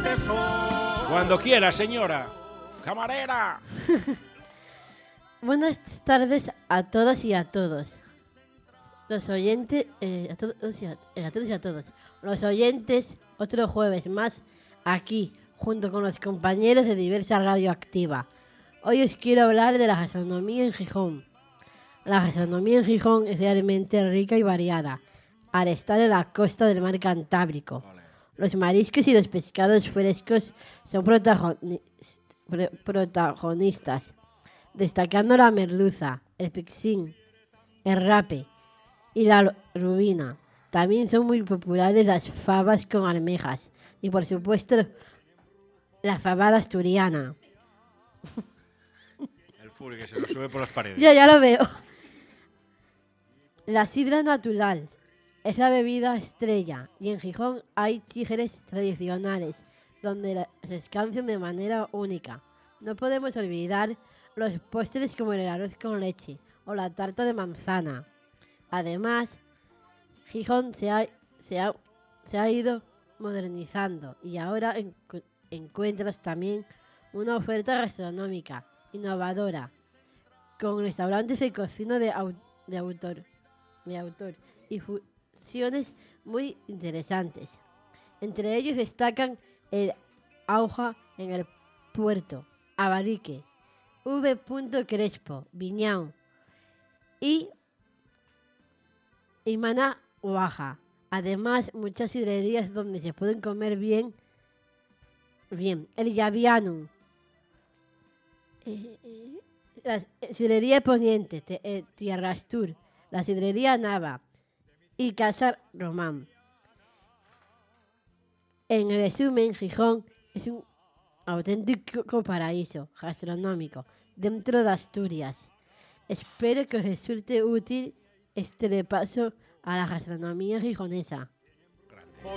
Cuando quiera, señora. Camarera. Buenas tardes a todas y a todos. Los oyentes, a todos y a todos. Los oyentes, otro jueves más aquí, junto con los compañeros de Diversa Radioactiva. Hoy os quiero hablar de la gastronomía en Gijón. La gastronomía en Gijón es realmente rica y variada, al estar en la costa del mar Cantábrico. Los mariscos y los pescados frescos son protagonistas, destacando la merluza, el pixín, el rape y la rubina. También son muy populares las fabas con almejas y, por supuesto, la fabada asturiana. El Furi que se lo sube por las paredes. Ya lo veo. La sidra natural es la bebida estrella y en Gijón hay tigres tradicionales donde se escancian de manera única. No podemos olvidar los postres como el arroz con leche o la tarta de manzana. Además, Gijón se ha ido modernizando y ahora encuentras también una oferta gastronómica innovadora con restaurantes de cocina de autor y fusiones muy interesantes. Entre ellos destacan el Auja en el Puerto, Abarique, V. Crespo, Viñao y Mana Oaja. Además, muchas sidrerías donde se pueden comer bien. El Llavianum, la sidrería Poniente, Tierrastur, la sidrería Nava y Casa Román. En resumen, Gijón es un auténtico paraíso gastronómico dentro de Asturias. Espero que os resulte útil este repaso a la gastronomía gijonesa.